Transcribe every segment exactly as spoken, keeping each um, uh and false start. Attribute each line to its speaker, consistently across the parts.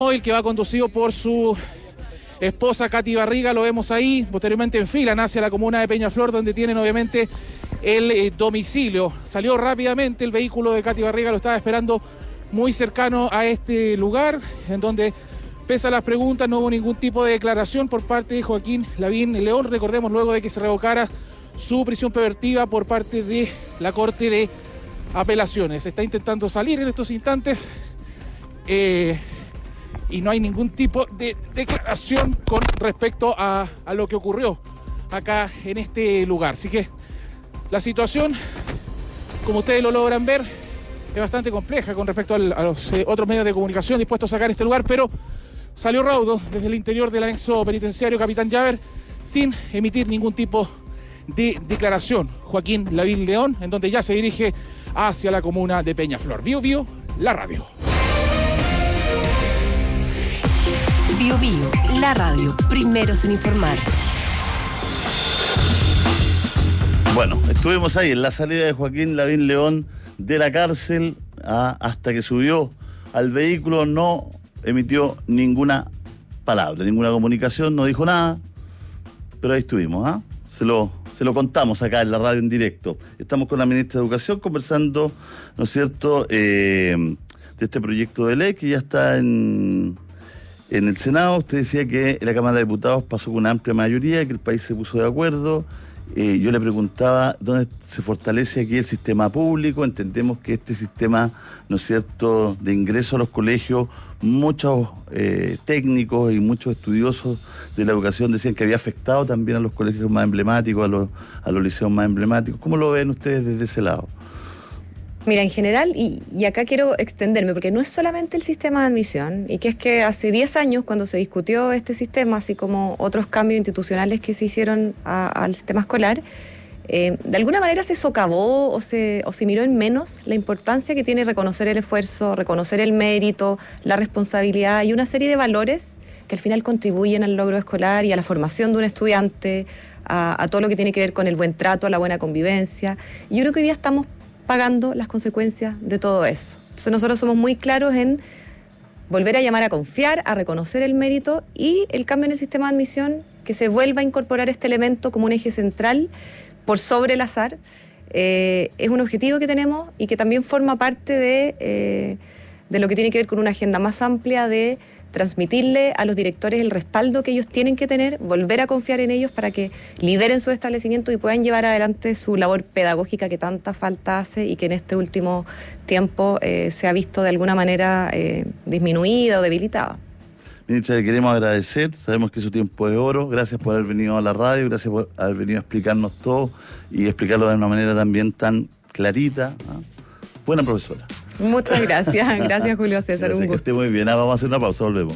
Speaker 1: móvil que va conducido por su esposa Katy Barriga, lo vemos ahí, posteriormente enfilan hacia la comuna de Peñaflor, donde tienen obviamente el eh, domicilio. Salió rápidamente el vehículo de Katy Barriga, lo estaba esperando muy cercano a este lugar, en donde, pese a las preguntas, no hubo ningún tipo de declaración por parte de Joaquín Lavín León. Recordemos, luego de que se revocara su prisión preventiva por parte de la Corte de Apelaciones. Se está intentando salir en estos instantes eh, y no hay ningún tipo de declaración con respecto a, a lo que ocurrió acá en este lugar. Así que la situación, como ustedes lo logran ver, es bastante compleja con respecto al, a los eh, otros medios de comunicación dispuestos a sacar este lugar, pero salió raudo desde el interior del anexo penitenciario Capitán Llaver sin emitir ningún tipo de declaración. Joaquín Lavín León, en donde ya se dirige hacia la comuna de Peñaflor. Bio Bio, la radio.
Speaker 2: Bio Bio, la radio, primeros en informar.
Speaker 3: Bueno, estuvimos ahí en la salida de Joaquín Lavín León de la cárcel ah, hasta que subió al vehículo, no emitió ninguna palabra, ninguna comunicación, no dijo nada, pero ahí estuvimos, ¿ah? Se lo, se lo contamos acá en la radio en directo. Estamos con la ministra de Educación conversando, ¿no es cierto?, eh, de este proyecto de ley que ya está en... En el Senado. Usted decía que la Cámara de Diputados pasó con una amplia mayoría, que el país se puso de acuerdo. Eh, yo le preguntaba dónde se fortalece aquí el sistema público. Entendemos que este sistema, ¿no es cierto?, de ingreso a los colegios, muchos eh, técnicos y muchos estudiosos de la educación decían que había afectado también a los colegios más emblemáticos, a los, a los liceos más emblemáticos. ¿Cómo lo ven ustedes desde ese lado?
Speaker 4: Mira, en general, y, y acá quiero extenderme, porque no es solamente el sistema de admisión, y que es que hace diez años, cuando se discutió este sistema, así como otros cambios institucionales que se hicieron a, al sistema escolar, eh, de alguna manera se socavó o se, o se miró en menos la importancia que tiene reconocer el esfuerzo, reconocer el mérito, la responsabilidad y una serie de valores que al final contribuyen al logro escolar y a la formación de un estudiante, a, a todo lo que tiene que ver con el buen trato, a la buena convivencia. Y yo creo que hoy día estamos pagando las consecuencias de todo eso. Entonces nosotros somos muy claros en volver a llamar a confiar, a reconocer el mérito y el cambio en el sistema de admisión, que se vuelva a incorporar este elemento como un eje central por sobre el azar. Eh, es un objetivo que tenemos y que también forma parte de, eh, de lo que tiene que ver con una agenda más amplia de transmitirle a los directores el respaldo que ellos tienen que tener, volver a confiar en ellos para que lideren su establecimiento y puedan llevar adelante su labor pedagógica que tanta falta hace y que en este último tiempo eh, se ha visto de alguna manera eh, disminuida o debilitada.
Speaker 3: Ministra, le queremos agradecer, sabemos que su tiempo es oro, gracias por haber venido a la radio, gracias por haber venido a explicarnos todo y explicarlo de una manera también tan clarita, ¿no? Buena profesora.
Speaker 4: Muchas gracias, gracias Julio César,
Speaker 3: gracias,
Speaker 4: un gusto.
Speaker 3: que esté muy bien, ah, vamos a hacer una pausa, volvemos.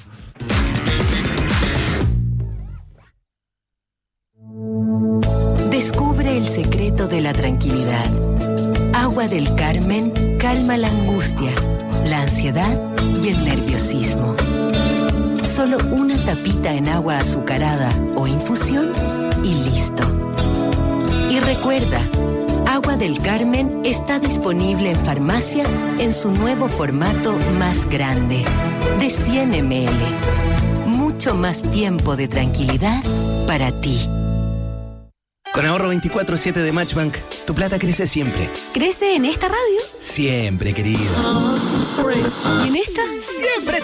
Speaker 2: Descubre el secreto de la tranquilidad. Agua del Carmen calma la angustia, la ansiedad y el nerviosismo. Solo una tapita en agua azucarada o infusión y listo. Y recuerda, Agua del Carmen está disponible en farmacias en su nuevo formato más grande, de cien mililitros. Mucho más tiempo de tranquilidad para ti.
Speaker 5: Con ahorro veinticuatro siete de Matchbank, tu plata crece siempre.
Speaker 6: ¿Crece en esta radio?
Speaker 5: Siempre, querido.
Speaker 6: ¿Y en esta?
Speaker 5: ¡Siempre